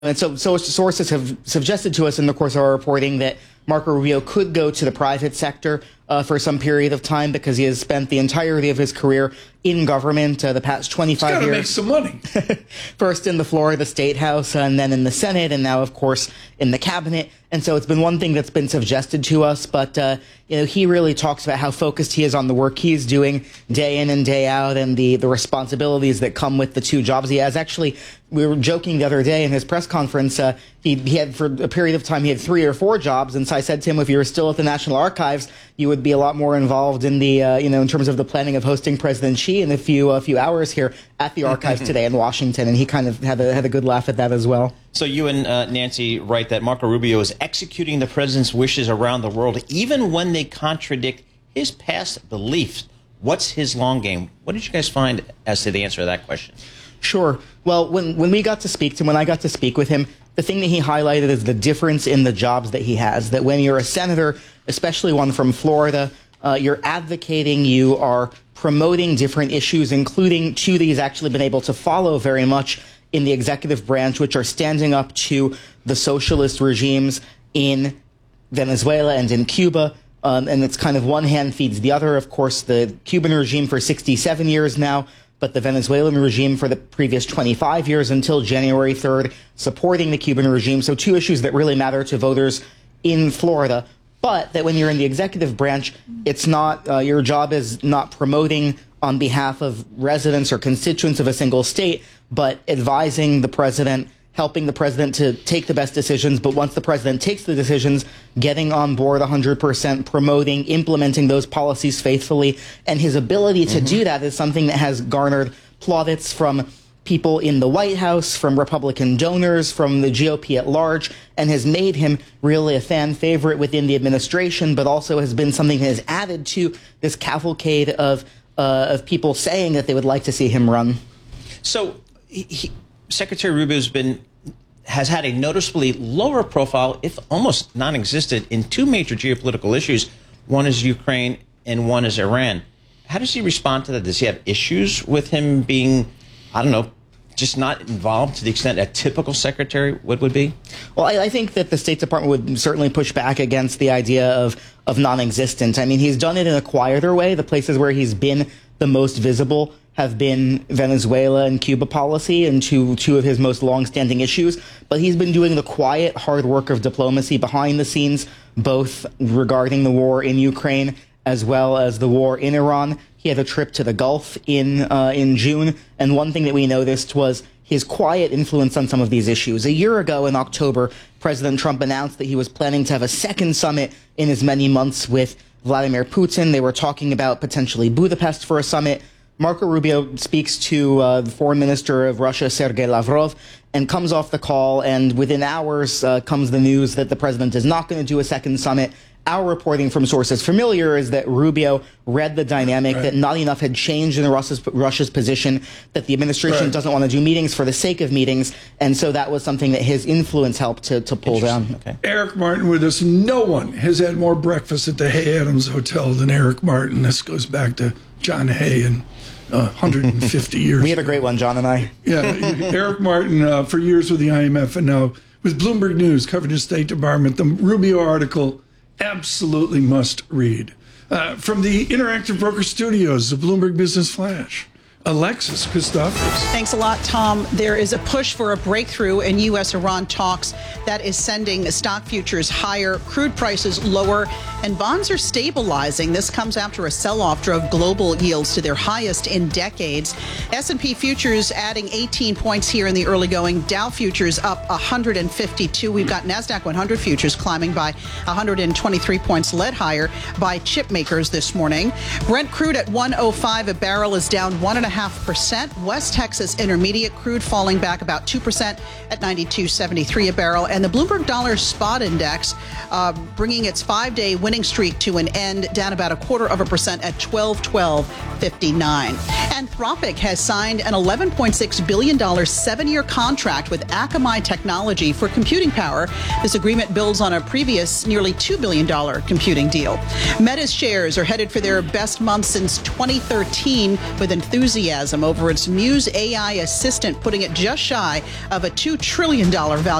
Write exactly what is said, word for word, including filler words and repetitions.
And so, so sources have suggested to us in the course of our reporting that Marco Rubio could go to the private sector uh, for some period of time because he has spent the entirety of his career in government, uh, the past twenty-five years. He's got to make some money. First in the Florida State House, and then in the Senate, and now, of course, in the cabinet. And so it's been one thing that's been suggested to us, but uh, you know, he really talks about how focused he is on the work he's doing day in and day out, and the the responsibilities that come with the two jobs he has. Actually, we were joking the other day in his press conference. Uh, he, he had for a period of time he had three or four jobs, and so I said to him, if you were still at the National Archives, you would be a lot more involved in the uh, you know in terms of the planning of hosting President Xi in a few a few hours here at the archives today in Washington, and he kind of had a had a good laugh at that as well. So you and uh, Nancy write that Marco Rubio is executing the president's wishes around the world, even when they contradict his past beliefs. What's his long game? What did you guys find as to the answer to that question? Sure. Well, when when we got to speak to him, when I got to speak with him, the thing that he highlighted is the difference in the jobs that he has. That when you're a senator, especially one from Florida, uh, you're advocating, you are promoting different issues, including two that he's actually been able to follow very much in the executive branch, which are standing up to the socialist regimes in Venezuela and in Cuba. Um, and it's kind of one hand feeds the other. Of course, the Cuban regime for sixty-seven years now, but the Venezuelan regime for the previous twenty-five years until January third, supporting the Cuban regime. So two issues that really matter to voters in Florida. But that when you're in the executive branch, it's not, uh, your job is not promoting on behalf of residents or constituents of a single state, but advising the president, helping the president to take the best decisions. But once the president takes the decisions, getting on board one hundred percent, promoting, implementing those policies faithfully. And his ability to mm-hmm. do that is something that has garnered plaudits from people in the White House, from Republican donors, from the G O P at large, and has made him really a fan favorite within the administration, but also has been something that has added to this cavalcade of uh, of people saying that they would like to see him run. So he, he, Secretary Rubio has been has had a noticeably lower profile, if almost non-existent, in two major geopolitical issues. One is Ukraine and one is Iran. How does he respond to that? Does he have issues with him being, I don't know, just not involved to the extent a typical secretary would, would be? Well, I, I think that the State Department would certainly push back against the idea of, of non-existent. I mean, he's done it in a quieter way. The places where he's been the most visible have been Venezuela and Cuba policy, and two, two of his most long-standing issues. But he's been doing the quiet, hard work of diplomacy behind the scenes, both regarding the war in Ukraine as well as the war in Iran. He had a trip to the Gulf in uh, in June, and one thing that we noticed was his quiet influence on some of these issues. A year ago in October, President Trump announced that he was planning to have a second summit in as many months with Vladimir Putin. They were talking about potentially Budapest for a summit. Marco Rubio speaks to uh, the foreign minister of Russia, Sergei Lavrov, and comes off the call, and within hours uh, comes the news that the president is not going to do a second summit. Our reporting from sources familiar is that Rubio read the dynamic, right. that not enough had changed in Russia's, Russia's position, that the administration right. doesn't want to do meetings for the sake of meetings, and so that was something that his influence helped to, to pull down. Okay. Eric Martin with us. No one has had more breakfast at the Hay Adams Hotel than Eric Martin. This goes back to John Hay and uh, one hundred fifty years. We had a great one, John and I. Yeah, Eric Martin uh, for years with the I M F and now with Bloomberg News, covered the State Department. The Rubio article, absolutely must read. Uh, from the Interactive Broker Studios, the Bloomberg Business Flash, Alexis Christophers. Thanks a lot, Tom. There is a push for a breakthrough in U S Iran talks that is sending stock futures higher, crude prices lower, and bonds are stabilizing. This comes after a sell-off drove global yields to their highest in decades. S and P futures adding eighteen points here in the early going. Dow futures up one hundred fifty-two. We've got NASDAQ one hundred futures climbing by one hundred twenty-three points, led higher by chip makers this morning. Brent crude at one oh five a barrel is down one and a half percent. West Texas Intermediate crude falling back about two percent at ninety-two seventy-three a barrel. And the Bloomberg Dollar Spot Index uh, bringing its five-day winning streak to an end, down about a quarter of a percent at twelve twelve fifty-nine. Anthropic has signed an eleven point six billion dollars seven-year contract with Akamai Technology for computing power. This agreement builds on a previous nearly two billion dollars computing deal. Meta's shares are headed for their best month since twenty thirteen, with enthusiasm enthusiasm over its Muse A I assistant, putting it just shy of a two trillion dollars value.